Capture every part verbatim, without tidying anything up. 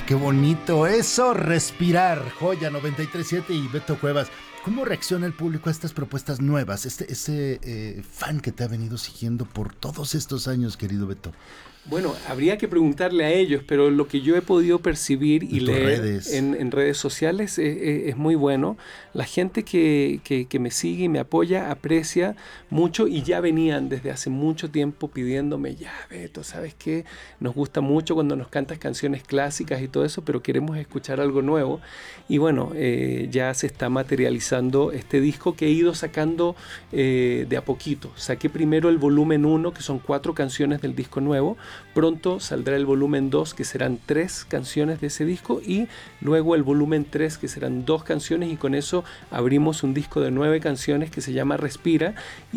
Qué bonito eso, respirar. Joya noventa y tres punto siete y Beto Cuevas. ¿Cómo reacciona el público a estas propuestas nuevas? Este, ese eh, fan que te ha venido siguiendo por todos estos años, querido Beto. Bueno, habría que preguntarle a ellos, pero lo que yo he podido percibir y en leer redes. En, en redes sociales es, es, es muy bueno. La gente que, que, que me sigue y me apoya aprecia mucho y ya venían desde hace mucho tiempo pidiéndome, ya Beto, ¿sabes qué? Nos gusta mucho cuando nos cantas canciones clásicas y todo eso, pero queremos escuchar algo nuevo. Y bueno, eh, ya se está materializando este disco que he ido sacando eh, de a poquito. Saqué primero el volumen uno, que son cuatro canciones del disco nuevo. Pronto saldrá el volumen dos, que serán tres canciones de ese disco, y luego el volumen tres, que serán dos canciones, y con eso abrimos un disco de nueve canciones que se llama Respira,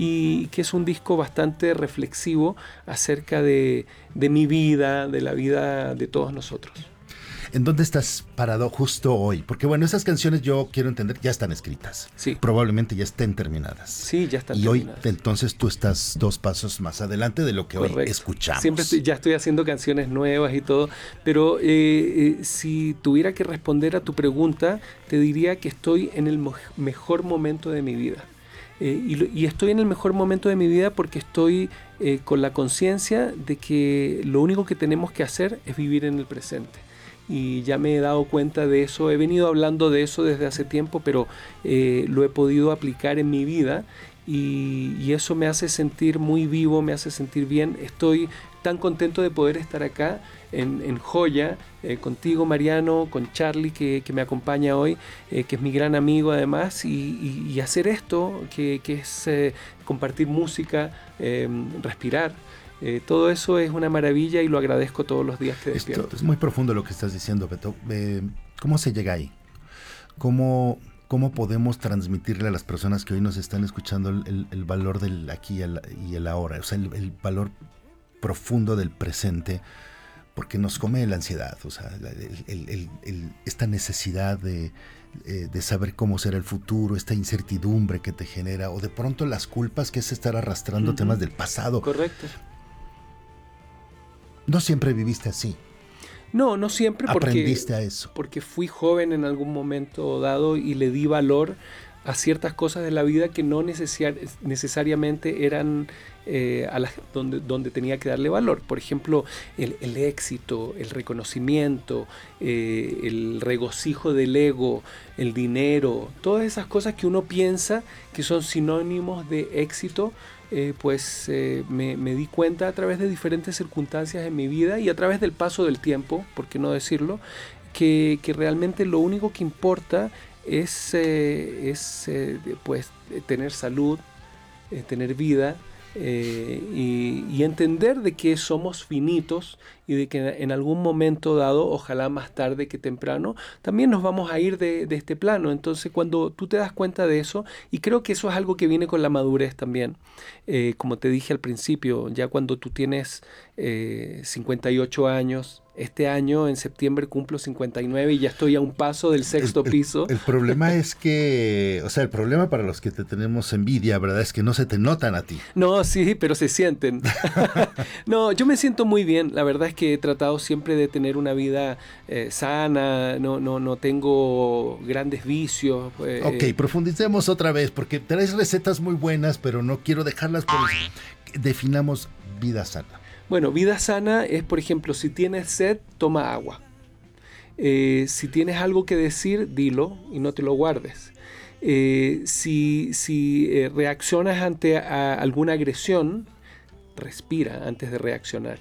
y que es un disco bastante reflexivo acerca de, de mi vida, de la vida de todos nosotros. ¿En dónde estás parado justo hoy? Porque bueno, esas canciones yo quiero entender ya están escritas. Sí. Probablemente ya estén terminadas. Sí, ya están y terminadas. Y hoy entonces tú estás dos pasos más adelante de lo que Correcto. Hoy escuchamos. Siempre estoy, ya estoy haciendo canciones nuevas y todo, pero eh, eh, si tuviera que responder a tu pregunta, te diría que estoy en el mo- mejor momento de mi vida. Eh, y, lo, y estoy en el mejor momento de mi vida porque estoy eh, con la conciencia de que lo único que tenemos que hacer es vivir en el presente. Y ya me he dado cuenta de eso, he venido hablando de eso desde hace tiempo, pero eh, lo he podido aplicar en mi vida y, y eso me hace sentir muy vivo, me hace sentir bien. Estoy tan contento de poder estar acá en, en Joya, eh, contigo Mariano, con Charlie que, que me acompaña hoy, eh, que es mi gran amigo además, y, y, y hacer esto, que, que es eh, compartir música, eh, respirar. Eh, todo eso es una maravilla y lo agradezco todos los días que despierto. Esto es muy profundo lo que estás diciendo, Beto. Eh, ¿Cómo se llega ahí? ¿Cómo, ¿Cómo podemos transmitirle a las personas que hoy nos están escuchando el, el, el valor del aquí y el, y el ahora? O sea, el, el valor profundo del presente, porque nos come la ansiedad, o sea, el, el, el, el, esta necesidad de, eh, de saber cómo será el futuro, esta incertidumbre que te genera, o de pronto las culpas que es estar arrastrando uh-huh. temas del pasado. Correcto. No siempre viviste así. No, no siempre. Porque, aprendiste a eso. Porque fui joven en algún momento dado y le di valor a ciertas cosas de la vida que no necesari- necesariamente eran eh, a las donde, donde tenía que darle valor. Por ejemplo, el, el éxito, el reconocimiento, eh, el regocijo del ego, el dinero, todas esas cosas que uno piensa que son sinónimos de éxito. Eh, pues eh, me, me di cuenta a través de diferentes circunstancias en mi vida y a través del paso del tiempo, por qué no decirlo, que, que realmente lo único que importa es, eh, es eh, pues, tener salud, eh, tener vida, eh, y, y entender de que somos finitos y de que en algún momento dado, ojalá más tarde que temprano, también nos vamos a ir de, de este plano. Entonces cuando tú te das cuenta de eso, y creo que eso es algo que viene con la madurez también, eh, como te dije al principio, ya cuando tú tienes eh, cincuenta y ocho años, este año en septiembre cumplo cincuenta y nueve y ya estoy a un paso del sexto el, el, piso. El problema es que, o sea, el problema para los que te tenemos envidia, ¿verdad? Es que no se te notan a ti. No, sí, pero se sienten. No, yo me siento muy bien. La verdad es que he tratado siempre de tener una vida eh, sana, no, no, no tengo grandes vicios. Eh, ok, profundicemos otra vez, porque traes recetas muy buenas, pero no quiero dejarlas por eso. Definamos vida sana. Bueno, vida sana es, por ejemplo, si tienes sed, toma agua. Eh, si tienes algo que decir, dilo y no te lo guardes. Eh, si si eh, reaccionas ante a alguna agresión, respira antes de reaccionar.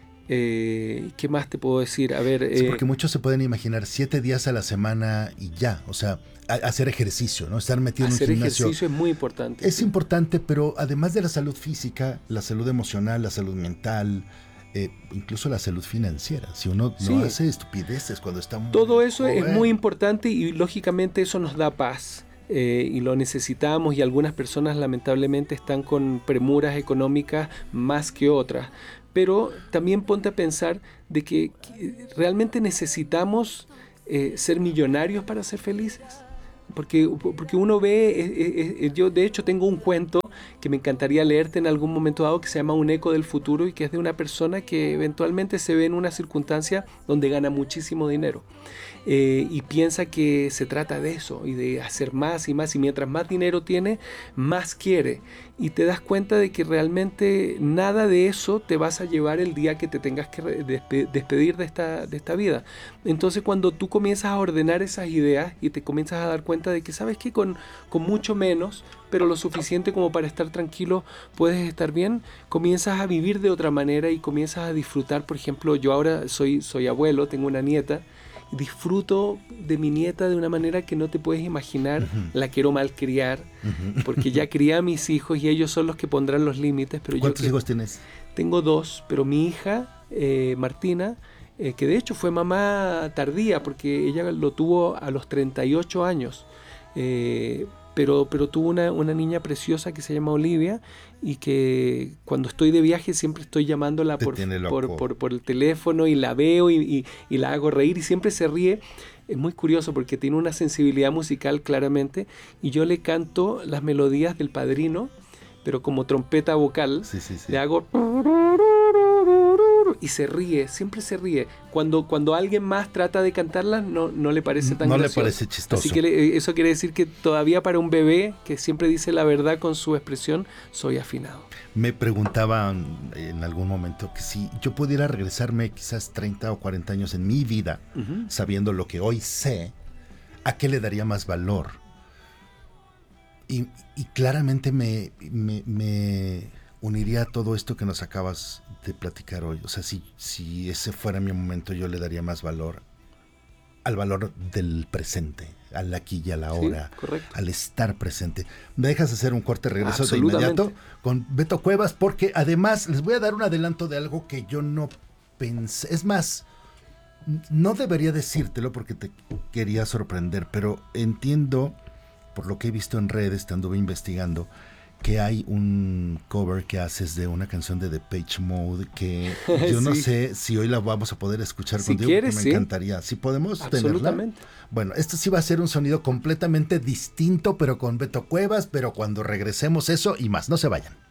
Eh, ¿Qué más te puedo decir? A ver, eh, sí, porque muchos se pueden imaginar siete días a la semana y ya, o sea, a, hacer ejercicio, ¿no? Estar metido en un gimnasio. Hacer ejercicio es muy importante. Es sí. importante, pero además de la salud física, la salud emocional, la salud mental, eh, incluso la salud financiera. Si uno no sí. hace estupideces cuando está muy todo eso joven. Es muy importante y lógicamente eso nos da paz. Eh, y lo necesitamos y algunas personas lamentablemente están con premuras económicas más que otras. Pero también ponte a pensar de que, que realmente necesitamos eh, ser millonarios para ser felices. Porque, porque uno ve, eh, eh, yo de hecho tengo un cuento que me encantaría leerte en algún momento dado que se llama Un eco del futuro y que es de una persona que eventualmente se ve en una circunstancia donde gana muchísimo dinero. Eh, y piensa que se trata de eso y de hacer más y más, y mientras más dinero tiene, más quiere, y te das cuenta de que realmente nada de eso te vas a llevar el día que te tengas que despe- despedir de esta, de esta vida. Entonces cuando tú comienzas a ordenar esas ideas y te comienzas a dar cuenta de que sabes que con, con mucho menos, pero lo suficiente como para estar tranquilo, puedes estar bien, comienzas a vivir de otra manera y comienzas a disfrutar. Por ejemplo, yo ahora soy, soy abuelo, tengo una nieta, disfruto de mi nieta de una manera que no te puedes imaginar. Uh-huh. La quiero malcriar, uh-huh, porque ya crié a mis hijos y ellos son los que pondrán los límites. Pero ¿Cuántos yo, hijos tienes? Tengo dos, pero mi hija, eh, Martina, eh, que de hecho fue mamá tardía, porque ella lo tuvo a los treinta y ocho años, eh, pero, pero tuvo una, una niña preciosa que se llama Olivia, y que cuando estoy de viaje siempre estoy llamándola por, por, por, por el teléfono, y la veo y, y, y la hago reír y siempre se ríe. Es muy curioso porque tiene una sensibilidad musical claramente, y yo le canto las melodías del Padrino, pero como trompeta vocal. Sí, sí, sí. Le hago y se ríe, siempre se ríe. Cuando, cuando alguien más trata de cantarlas, no, no le parece tan no gracioso. No le parece chistoso. Así que le, eso quiere decir que todavía para un bebé que siempre dice la verdad con su expresión, soy afinado. Me preguntaban en algún momento que si yo pudiera regresarme quizás treinta o cuarenta años en mi vida, uh-huh, sabiendo lo que hoy sé, ¿a qué le daría más valor? Y, y claramente me, me, me uniría a todo esto que nos acabas de platicar hoy. O sea, si, si ese fuera mi momento, yo le daría más valor al valor del presente, al aquí y a la hora, sí, correcto, al estar presente. ¿Me dejas hacer un corte? Regreso de inmediato con Beto Cuevas, porque además les voy a dar un adelanto de algo que yo no pensé. Es más, no debería decírtelo porque te quería sorprender, pero entiendo, por lo que he visto en redes, te anduve investigando, que hay un cover que haces de una canción de Depeche Mode que yo sí. no sé si hoy la vamos a poder escuchar si contigo, quieres, me sí. encantaría. Si podemos Absolutamente. tenerla. Bueno, esto sí va a ser un sonido completamente distinto, pero con Beto Cuevas, pero cuando regresemos eso y más. No se vayan.